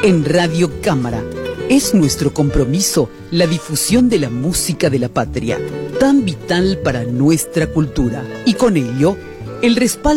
En Radio Cámara es nuestro compromiso la difusión de la música de la patria, tan vital para nuestra cultura, y con ello el respaldo